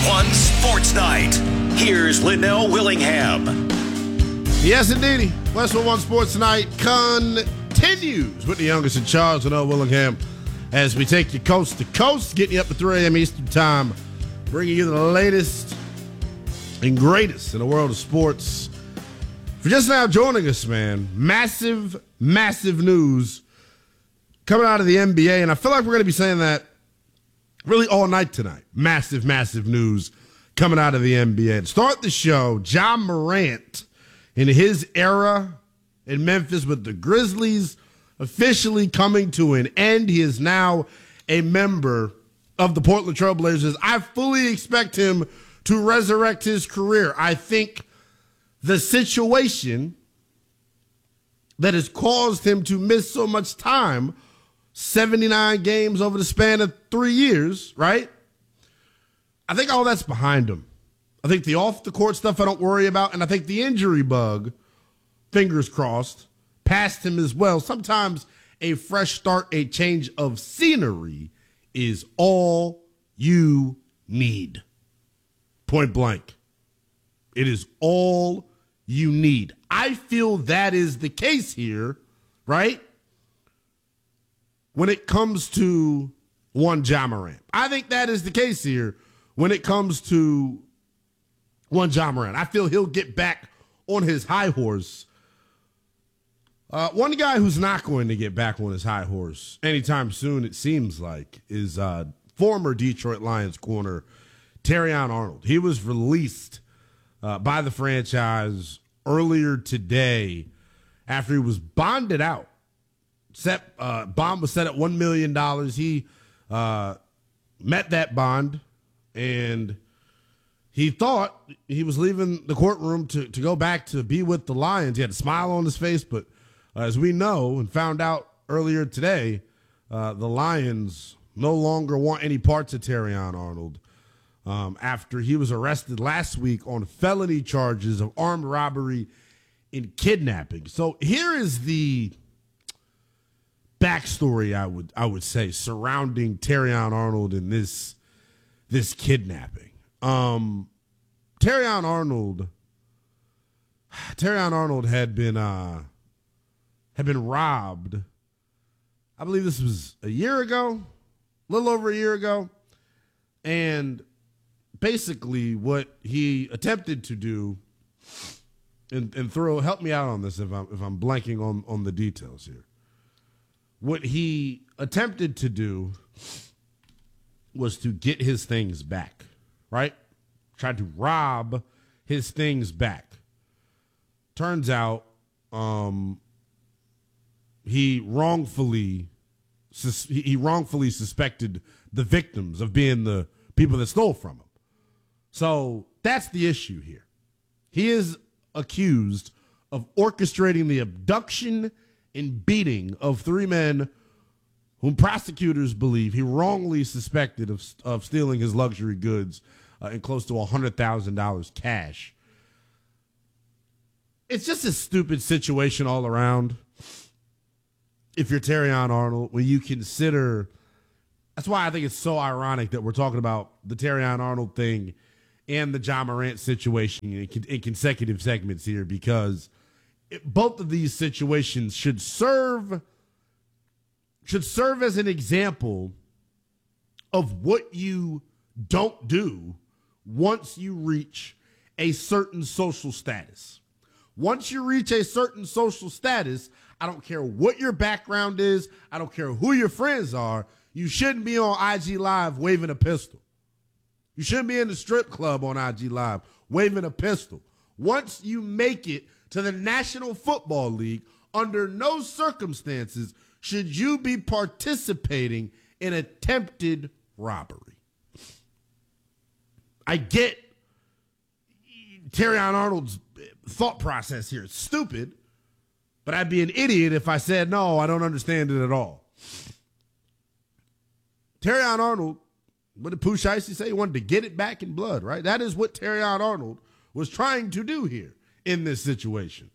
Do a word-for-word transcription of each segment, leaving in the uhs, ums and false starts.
One Sports Night. Here's Linnell Willingham. Yes, indeed. West One Sports Night continues with the youngest in charge, Linnell Willingham, as we take you coast to coast, getting you up to three a.m. Eastern Time, bringing you the latest and greatest in the world of sports. For just now joining us, man, massive, massive news coming out of the N B A, and I feel like we're going to be saying that really all night tonight. Massive, massive news coming out of the N B A. To start the show, Ja Morant, in his era in Memphis with the Grizzlies, officially coming to an end. He is now a member of the Portland Trail Blazers. I fully expect him to resurrect his career. I think the situation that has caused him to miss so much time, seventy-nine games over the span of three years, right? I think all that's behind him. I think the off-the-court stuff I don't worry about, and I think the injury bug, fingers crossed, past him as well. Sometimes a fresh start, a change of scenery is all you need. Point blank. It is all you need. I feel that is the case here, right? When it comes to one Ja Morant. I think that is the case here when it comes to one Ja Morant. I feel he'll get back on his high horse. Uh, one guy who's not going to get back on his high horse anytime soon, it seems like, is uh, former Detroit Lions corner Terrion Arnold. He was released uh, by the franchise earlier today after he was bonded out. Set, uh, bond was set at one million dollars. He uh, met that bond, and he thought he was leaving the courtroom to, to go back to be with the Lions. He had a smile on his face, but uh, as we know and found out earlier today, uh, the Lions no longer want any parts of Terrion Arnold um, after he was arrested last week on felony charges of armed robbery and kidnapping. So here is the backstory, I would I would say, surrounding Terrion Arnold and this this kidnapping. Um, Terrion Arnold, Terrion Arnold had been uh, had been robbed. I believe this was a year ago, a little over a year ago, and basically what he attempted to do, and, and throw help me out on this if I'm if I'm blanking on on the details here. What he attempted to do was to get his things back, right? Tried to rob his things back. Turns out um, he wrongfully sus- he wrongfully suspected the victims of being the people that stole from him. So that's the issue here. He is accused of orchestrating the abduction and beating of three men whom prosecutors believe he wrongly suspected of, of stealing his luxury goods uh, and close to one hundred thousand dollars cash. It's just a stupid situation all around. If you're Terrion Arnold, when you consider, that's why I think it's so ironic that we're talking about the Terrion Arnold thing and the Ja Morant situation in, in consecutive segments here, because it, both of these situations should serve should serve as an example of what you don't do once you reach a certain social status. Once you reach a certain social status, I don't care what your background is, I don't care who your friends are, you shouldn't be on I G Live waving a pistol. You shouldn't be in the strip club on I G Live waving a pistol. Once you make it to the National Football League, under no circumstances should you be participating in attempted robbery. I get Terrion Arnold's thought process here. It's stupid, but I'd be an idiot if I said, no, I don't understand it at all. Terrion Arnold, what did Pooh Shiesty say? He wanted to get it back in blood, right? That is what Terrion Arnold was trying to do here in this situation.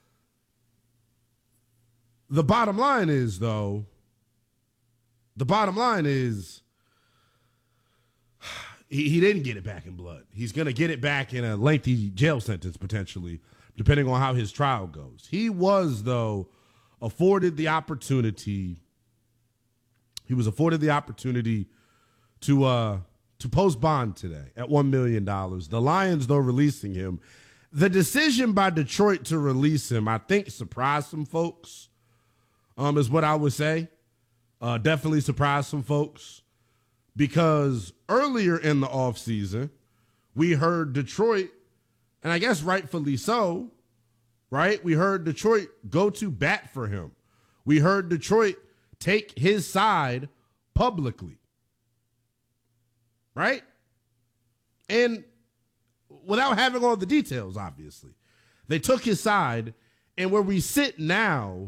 The bottom line is, though, the bottom line is he, he didn't get it back in blood. He's going to get it back in a lengthy jail sentence, potentially, depending on how his trial goes. He was, though, afforded the opportunity. He was afforded the opportunity to uh, to post bond today at one million dollars. The Lions, though, releasing him. The decision by Detroit to release him, I think, surprised some folks, um, is what I would say. Uh, definitely surprised some folks because earlier in the offseason, we heard Detroit, and I guess rightfully so, right? We heard Detroit go to bat for him. We heard Detroit take his side publicly, right? And without having all the details, obviously. They took his side, and where we sit now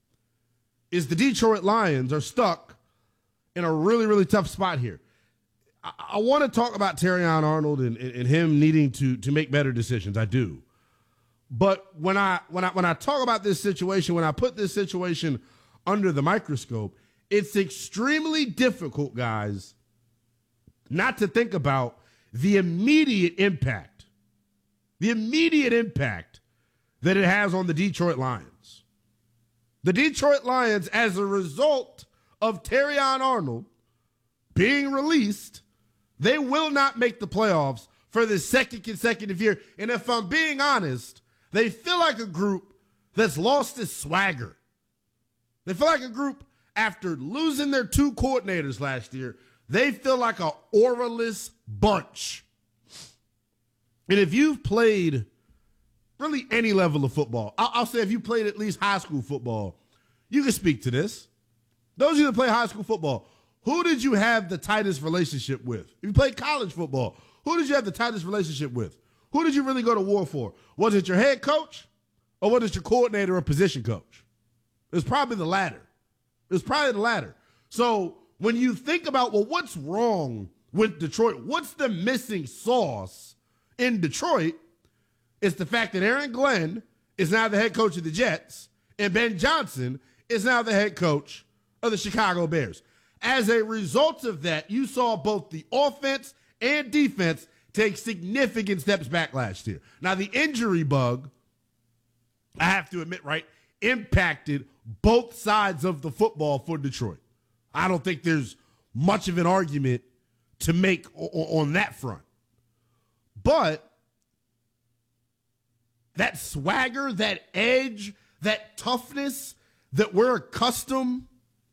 is the Detroit Lions are stuck in a really, really tough spot here. I, I want to talk about Terrion Arnold and, and, and him needing to, to make better decisions. I do. But when I when I when I talk about this situation, when I put this situation under the microscope, it's extremely difficult, guys, not to think about the immediate impact, the immediate impact that it has on the Detroit Lions. The Detroit Lions, as a result of Terrion Arnold being released, they will not make the playoffs for the second consecutive year. And if I'm being honest, they feel like a group that's lost its swagger. They feel like a group, after losing their two coordinators last year, they feel like a auraless bunch. And if you've played really any level of football, I'll, I'll say if you played at least high school football, you can speak to this. Those of you that play high school football, who did you have the tightest relationship with? If you played college football, who did you have the tightest relationship with? Who did you really go to war for? Was it your head coach or was it your coordinator or position coach? It was probably the latter. It was probably the latter. So when you think about, well, what's wrong with Detroit? What's the missing sauce in Detroit? It's the fact that Aaron Glenn is now the head coach of the Jets and Ben Johnson is now the head coach of the Chicago Bears. As a result of that, you saw both the offense and defense take significant steps back last year. Now, the injury bug, I have to admit, right, impacted both sides of the football for Detroit. I don't think there's much of an argument to make o- on that front. But that swagger, that edge, that toughness that we're accustomed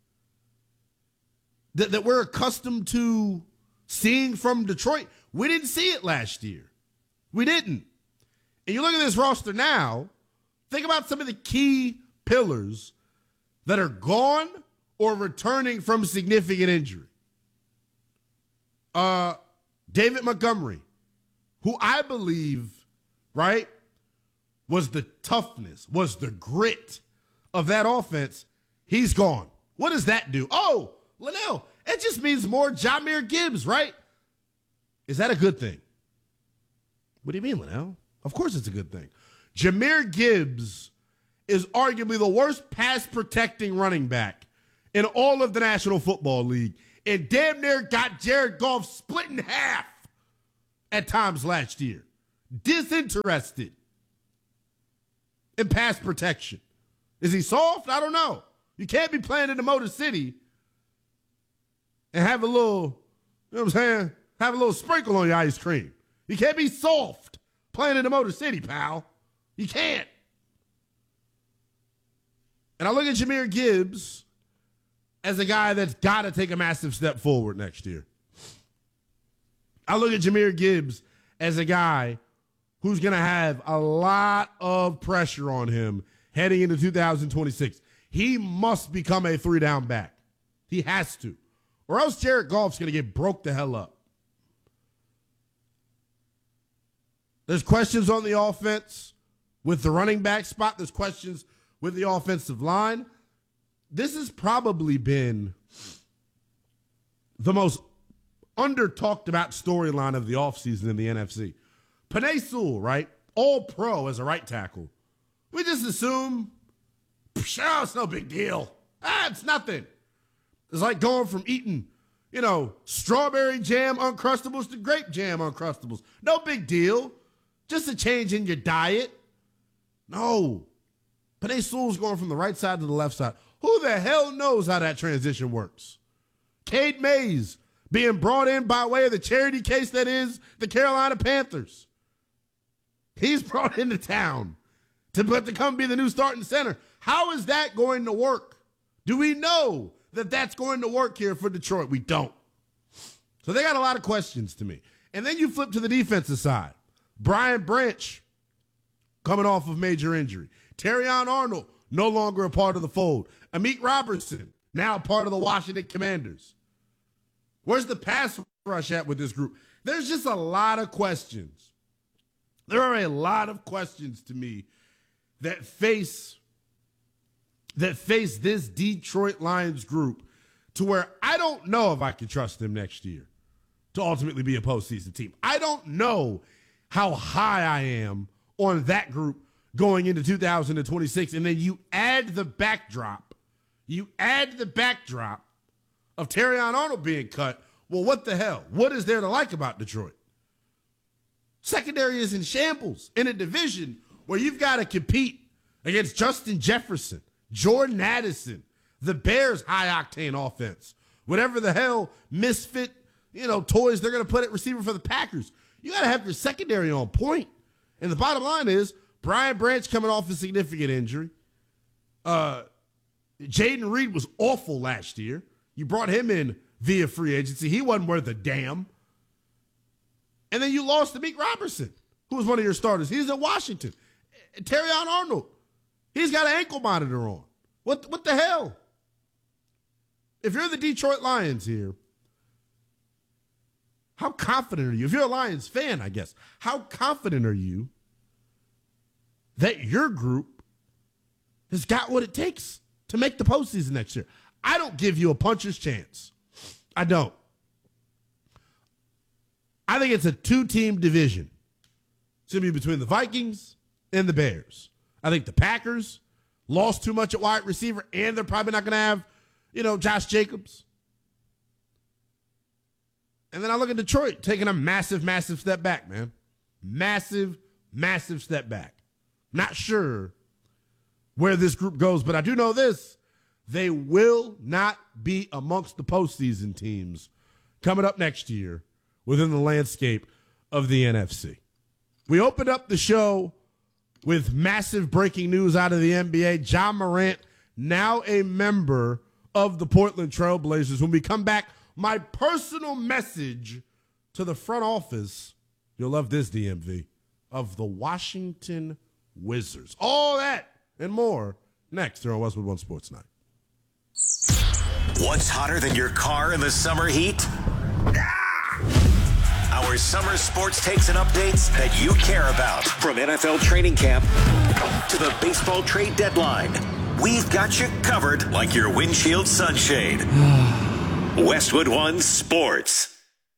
that, that we're accustomed to seeing from Detroit, we didn't see it last year. We didn't. And you look at this roster now, think about some of the key pillars that are gone or returning from significant injury. Uh, David Montgomery, who I believe, right, was the toughness, was the grit of that offense, he's gone. What does that do? Oh, Linnell, it just means more Jahmyr Gibbs, right? Is that a good thing? What do you mean, Linnell? Of course it's a good thing. Jahmyr Gibbs is arguably the worst pass-protecting running back in all of the National Football League and damn near got Jared Goff split in half at times last year. Disinterested in pass protection. Is he soft? I don't know. You can't be playing in the Motor City and have a little, you know what I'm saying, have a little sprinkle on your ice cream. You can't be soft playing in the Motor City, pal. You can't. And I look at Jahmyr Gibbs as a guy that's got to take a massive step forward next year. I look at Jahmyr Gibbs as a guy who's going to have a lot of pressure on him heading into two thousand twenty-six. He must become a three-down back. He has to. Or else Jared Goff's going to get broke the hell up. There's questions on the offense with the running back spot. There's questions with the offensive line. This has probably been the most under-talked about storyline of the offseason in the N F C. Penei Sewell, right? All pro as a right tackle. We just assume, oh, it's no big deal. Ah, it's nothing. It's like going from eating, you know, strawberry jam Uncrustables to grape jam Uncrustables. No big deal. Just a change in your diet. No. Penei Sewell's going from the right side to the left side. Who the hell knows how that transition works? Cade Mays being brought in by way of the charity case that is the Carolina Panthers. He's brought into town to, to come be the new starting center. How is that going to work? Do we know that that's going to work here for Detroit? We don't. So they got a lot of questions to me. And then you flip to the defensive side. Brian Branch coming off of major injury. Terrion Arnold, no longer a part of the fold. Amik Robertson, now part of the Washington Commanders. Where's the pass rush at with this group? There's just a lot of questions. There are a lot of questions to me that face that face this Detroit Lions group to where I don't know if I can trust them next year to ultimately be a postseason team. I don't know how high I am on that group going into two thousand twenty-six. And then you add the backdrop, you add the backdrop of Terrion Arnold being cut. Well, what the hell? What is there to like about Detroit? Secondary is in shambles in a division where you've got to compete against Justin Jefferson, Jordan Addison, the Bears' high-octane offense, whatever the hell misfit, you know, toys they're going to put at receiver for the Packers. You got to have your secondary on point. And the bottom line is Brian Branch coming off a significant injury. Uh, Jaden Reed was awful last year. You brought him in via free agency. He wasn't worth a damn. And then you lost to Amik Robertson, who was one of your starters. He's at Washington. Terrion Arnold, he's got an ankle monitor on. What, what the hell? If you're the Detroit Lions here, how confident are you? If you're a Lions fan, I guess, how confident are you that your group has got what it takes to make the postseason next year? I don't give you a puncher's chance. I don't. I think it's a two-team division. It's going to be between the Vikings and the Bears. I think the Packers lost too much at wide receiver, and they're probably not going to have, you know, Josh Jacobs. And then I look at Detroit taking a massive, massive step back, man. Massive, massive step back. Not sure where this group goes, but I do know this. They will not be amongst the postseason teams coming up next year within the landscape of the N F C. We opened up the show with massive breaking news out of the N B A. Ja Morant, now a member of the Portland Trail Blazers. When we come back, my personal message to the front office, you'll love this, D M V, of the Washington Wizards. All that and more next here on Westwood One Sports Night. What's hotter than your car in the summer heat? Our summer sports takes and updates that you care about. From N F L training camp to the baseball trade deadline, we've got you covered like your windshield sunshade. Westwood One Sports.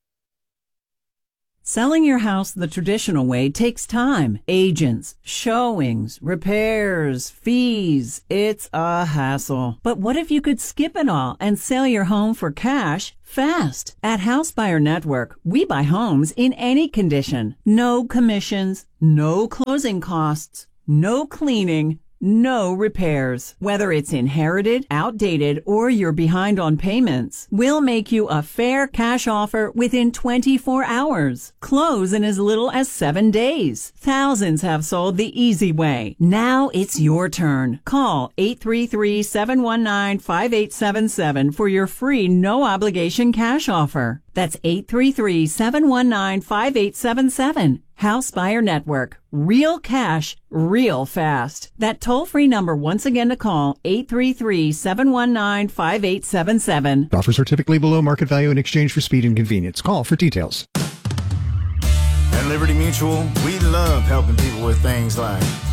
Selling your house the traditional way takes time. Agents, showings, repairs, fees. It's a hassle. But what if you could skip it all and sell your home for cash fast? At House Buyer Network, we buy homes in any condition. No commissions, no closing costs, no cleaning, no repairs. Whether it's inherited, outdated, or you're behind on payments, we'll make you a fair cash offer within twenty-four hours. Close in as little as seven days. Thousands have sold the easy way. Now it's your turn. Call eight three three, seven one nine, five eight seven seven for your free no-obligation cash offer. That's eight three three, seven one nine, five eight seven seven. House Buyer Network. Real cash, real fast. That toll-free number once again to call, eight three three, seven one nine, five eight seven seven. Offers are typically below market value in exchange for speed and convenience. Call for details. At Liberty Mutual, we love helping people with things like